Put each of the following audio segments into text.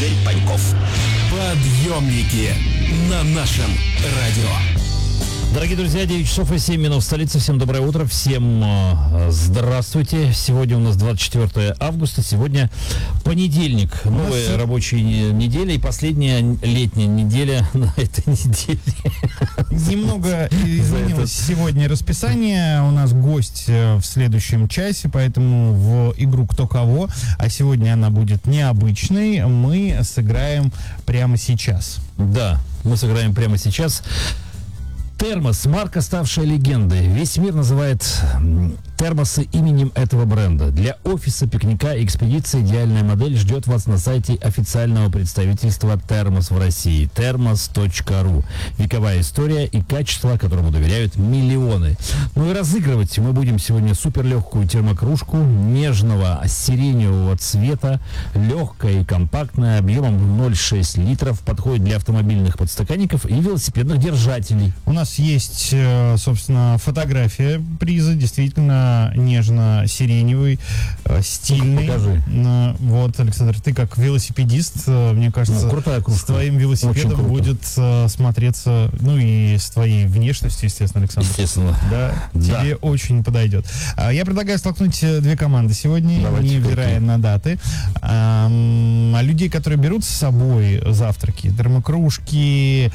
Игорь Паньков. Подъемники на нашем радио. Дорогие друзья, 9 часов и 7 минут в столице. Всем доброе утро, всем здравствуйте. Сегодня у нас 24 августа, сегодня понедельник, новая рабочая неделя и последняя летняя неделя на этой неделе. Немного изменилось сегодня расписание. У нас гость в следующем часе, поэтому в игру «Кто кого», а сегодня она будет необычной, мы сыграем прямо сейчас. Да, мы сыграем прямо сейчас. Термос, марка, ставшая легендой. Весь мир называет термосы именем этого бренда. Для офиса, пикника и экспедиции идеальная модель ждет вас на сайте официального представительства Термос в России. Termos.ru. Вековая история и качество, которому доверяют миллионы. Ну и разыгрывать мы будем сегодня суперлегкую термокружку нежного сиреневого цвета, легкая и компактная, объемом 0,6 литров, подходит для автомобильных подстаканников и велосипедных держателей. У нас есть, собственно, фотография приза, действительно нежно-сиреневый, стильный. Покажи. Вот, Александр, ты как велосипедист, мне кажется, с твоим велосипедом будет смотреться, ну и с твоей внешностью, естественно, Александр. Естественно. Да, тебе очень подойдет. Я предлагаю столкнуть две команды сегодня, невзирая на даты. Людей, которые берут с собой завтраки, термокружки,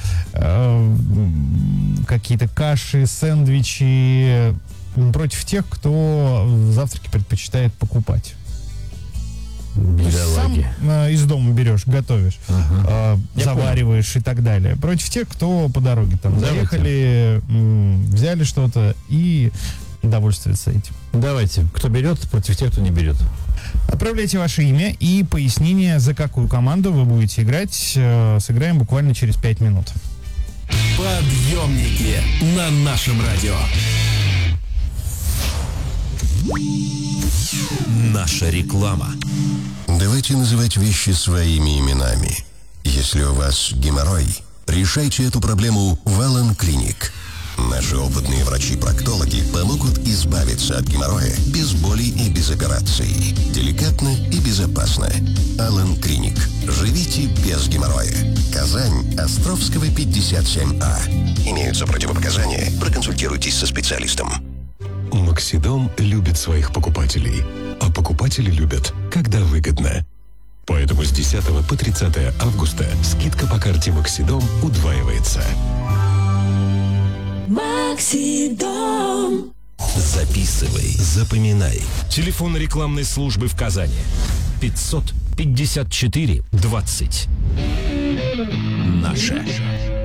какие-то каши, сэндвичи, против тех, кто завтраки предпочитает покупать. Сам из дома берешь, готовишь, завариваешь и так далее. Против тех, кто по дороге там заехали, взяли что-то и довольствуется этим. Давайте. Кто берет, против тех, кто не берет. Отправляйте ваше имя и пояснение, за какую команду вы будете играть. Сыграем буквально через 5 минут. Подъемники на нашем радио. Наша реклама. Давайте называть вещи своими именами. Если у вас геморрой, решайте эту проблему в Аллен Клиник. Наши опытные врачи-проктологи помогут избавиться от геморроя без боли и без операций. Деликатно и безопасно. Аллен Клиник. Живите без геморроя. Казань, Островского, 57А. Имеются противопоказания. Проконсультируйтесь со специалистом. Максидом любит своих покупателей, а покупатели любят, когда выгодно. Поэтому с 10 по 30 августа скидка по карте Максидом удваивается. Максидом. Записывай, запоминай. Телефон рекламной службы в Казани. 554 20. Наша.